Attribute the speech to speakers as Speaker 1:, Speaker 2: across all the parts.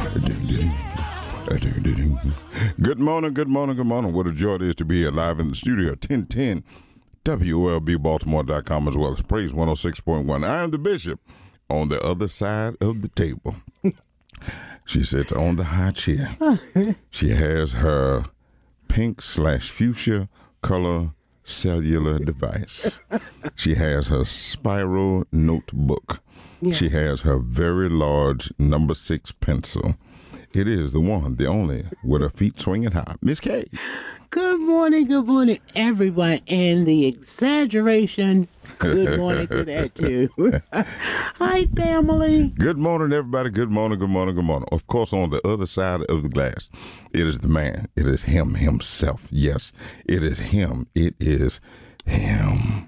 Speaker 1: Good morning, good morning, good morning. What a joy it is to be here live in the studio, 1010 WOLBbaltimore.com, as well as Praise 106.1. I am the bishop on the other side of the table. She sits on the high chair. She has her pink/fuchsia color cellular device. She has her spiral notebook. Yes. She has her very large number 6 pencil. It is the one, the only, with her feet swinging high. Miss K.
Speaker 2: Good morning, everyone. And the exaggeration, good morning to that, too. Hi, family.
Speaker 1: Good morning, everybody. Good morning, good morning, good morning. Of course, on the other side of the glass, it is the man. It is him himself. Yes, it is him. It is him.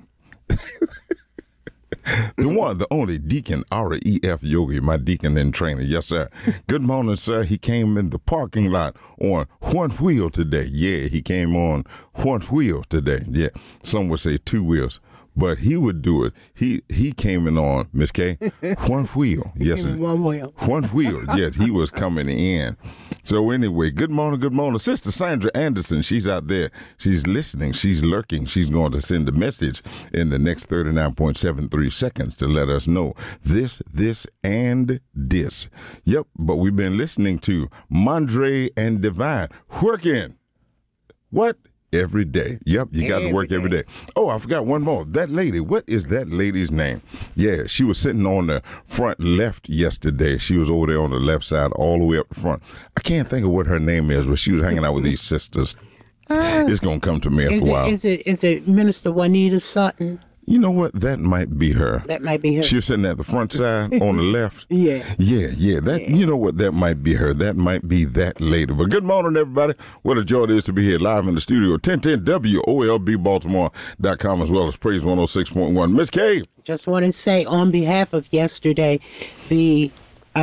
Speaker 1: The one, the only Deacon R.E.F. Yogi, my deacon in training. Yes, sir. Good morning, sir. He came in the parking lot on one wheel today. Yeah, he came on one wheel today. Yeah, some would say 2 wheels, but he would do it. He came in on, Miss K, one wheel. Yes,
Speaker 2: one wheel.
Speaker 1: One wheel. Yes, he was coming in. So anyway, good morning. Sister Sandra Anderson, she's out there. She's listening. She's lurking. She's going to send a message in the next 39.73 seconds to let us know this, and this. Yep, but we've been listening to Mondre and Divine working. What? Every day. Yep, you got to work every day. Oh, I forgot one more. That lady, what is that lady's name? Yeah, she was sitting on the front left yesterday. She was over there on the left side all the way up the front. I can't think of what her name is, but she was hanging out with these sisters. It's going to come to me after a while.
Speaker 2: Is it Minister Juanita Sutton?
Speaker 1: You know what? That might be her.
Speaker 2: That might be her.
Speaker 1: She was sitting at the front side on the left.
Speaker 2: Yeah.
Speaker 1: That. You know what? That might be her. That might be that lady. But good morning, everybody. What a joy it is to be here live in the studio. 1010 WOLBbaltimore.com, as well as Praise 106.1. Miss K.
Speaker 2: Just want to say on behalf of yesterday, the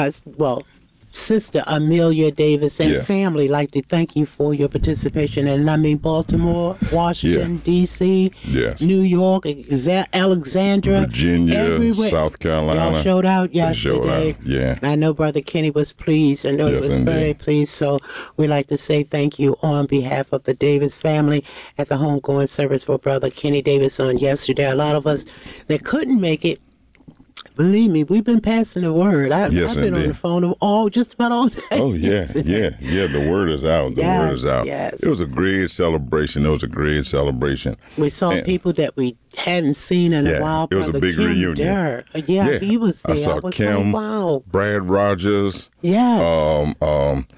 Speaker 2: Sister Amelia Davis and family like to thank you for your participation. And I mean Baltimore, Washington, D.C., New York, Alexandria,
Speaker 1: Virginia,
Speaker 2: everywhere.
Speaker 1: South Carolina.
Speaker 2: Y'all showed out yesterday.
Speaker 1: Yeah.
Speaker 2: I know Brother Kenny was pleased. I know he was very pleased. So we like to say thank you on behalf of the Davis family at the homegoing service for Brother Kenny Davis on yesterday. A lot of us that couldn't make it, believe me, we've been passing the word. I've been on the phone just about all day.
Speaker 1: Oh, yeah. The word is out. The word is out.
Speaker 2: Yes.
Speaker 1: It was a great celebration.
Speaker 2: We saw people that we hadn't seen in a while.
Speaker 1: It was a big
Speaker 2: Kim
Speaker 1: reunion.
Speaker 2: Durr. He was there.
Speaker 1: I saw Kim,
Speaker 2: like, wow.
Speaker 1: Brad Rogers.
Speaker 2: Yes.